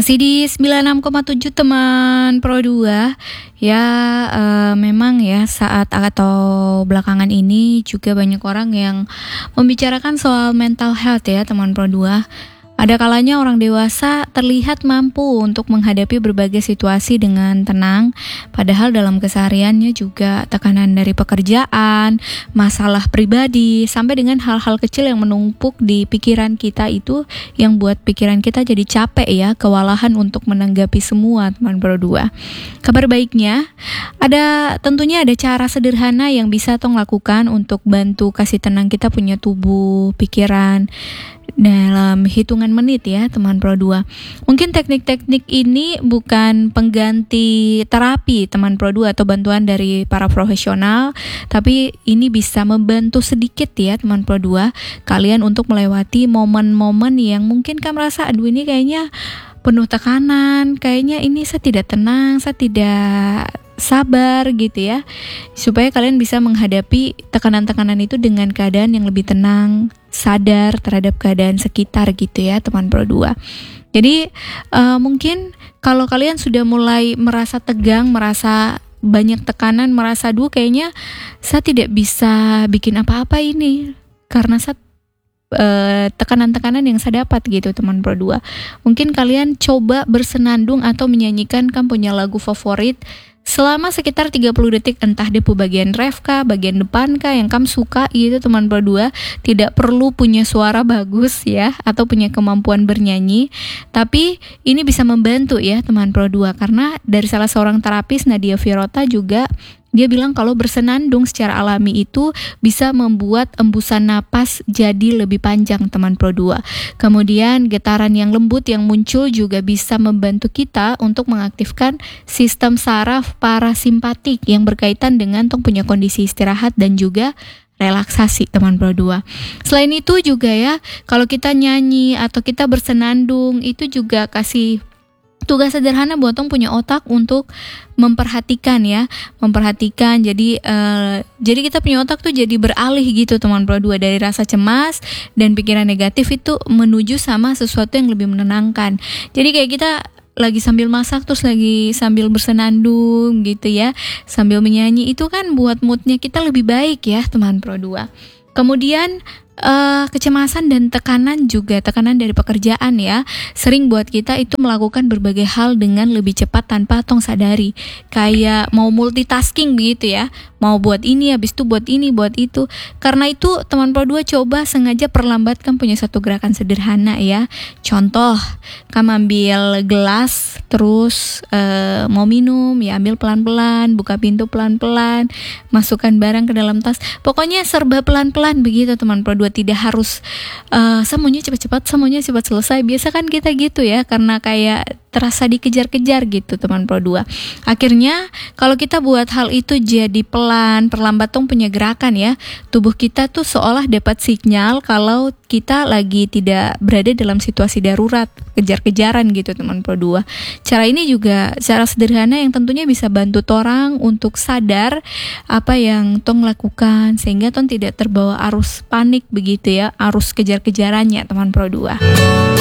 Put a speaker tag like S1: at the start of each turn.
S1: Masih di 96,7 teman Pro 2. Ya, memang ya saat atau belakangan ini juga banyak orang yang membicarakan soal mental health ya teman Pro 2. Ada kalanya orang dewasa terlihat mampu untuk menghadapi berbagai situasi dengan tenang, padahal dalam kesehariannya juga tekanan dari pekerjaan, masalah pribadi, sampai dengan hal-hal kecil yang menumpuk di pikiran kita itu yang buat pikiran kita jadi capek ya, kewalahan untuk menanggapi semua teman Pro 2. Kabar baiknya, tentunya ada cara sederhana yang bisa tong lakukan untuk bantu kasih tenang kita punya tubuh, pikiran, dalam hitungan menit ya teman Pro 2. Mungkin teknik-teknik ini bukan pengganti terapi teman Pro 2 atau bantuan dari para profesional, tapi ini bisa membantu sedikit ya teman Pro 2 kalian untuk melewati momen-momen yang mungkin kamu merasa aduh ini kayaknya penuh tekanan, kayaknya ini saya tidak tenang, saya tidak sabar gitu ya, supaya kalian bisa menghadapi tekanan-tekanan itu dengan keadaan yang lebih tenang, sadar terhadap keadaan sekitar gitu ya teman Pro 2. Jadi mungkin kalau kalian sudah mulai merasa tegang, merasa banyak tekanan, merasa kayaknya saya tidak bisa bikin apa-apa ini karena saya tekanan-tekanan yang saya dapat gitu teman Pro 2. Mungkin kalian coba bersenandung atau menyanyikan kamu punya lagu favorit selama sekitar 30 detik, entah depu bagian ref kah, bagian depan kah yang kamu suka gitu teman Pro 2. Tidak perlu punya suara bagus ya atau punya kemampuan bernyanyi, tapi ini bisa membantu ya teman Pro 2 karena dari salah seorang terapis Nadia Virota juga dia bilang kalau bersenandung secara alami itu bisa membuat embusan napas jadi lebih panjang teman Pro 2. Kemudian getaran yang lembut yang muncul juga bisa membantu kita untuk mengaktifkan sistem saraf parasimpatik yang berkaitan dengan punya kondisi istirahat dan juga relaksasi teman Pro 2. Selain itu juga ya, kalau kita nyanyi atau kita bersenandung itu juga kasih tugas sederhana buat punya otak untuk memperhatikan ya, jadi kita punya otak tuh jadi beralih gitu teman Pro 2 dari rasa cemas dan pikiran negatif itu menuju sama sesuatu yang lebih menenangkan. Jadi kayak kita lagi sambil masak terus lagi sambil bersenandung gitu ya, sambil menyanyi itu kan buat moodnya kita lebih baik ya teman Pro 2. Kemudian kecemasan dan tekanan dari pekerjaan ya sering buat kita itu melakukan berbagai hal dengan lebih cepat tanpa tong sadari, kayak mau multitasking begitu ya, mau buat ini habis itu buat ini buat itu. Karena itu teman Pro 2 coba sengaja perlambatkan punya satu gerakan sederhana ya. Contoh, kamu ambil gelas terus mau minum ya, ambil pelan-pelan, buka pintu pelan-pelan, masukkan barang ke dalam tas, pokoknya serba pelan-pelan begitu teman Pro 2. Tidak harus semuanya cepat-cepat, semuanya cepat selesai. Biasa kan kita gitu ya, karena kayak terasa dikejar-kejar gitu teman Pro 2. Akhirnya kalau kita buat hal itu jadi pelan, perlambat punya gerakan ya, tubuh kita tuh seolah dapat sinyal kalau kita lagi tidak berada dalam situasi darurat, kejar-kejaran gitu teman Pro 2. Cara ini juga cara sederhana yang tentunya bisa bantu torang untuk sadar apa yang tong lakukan sehingga tong tidak terbawa arus panik begitu ya, arus kejar-kejarannya teman Pro 2.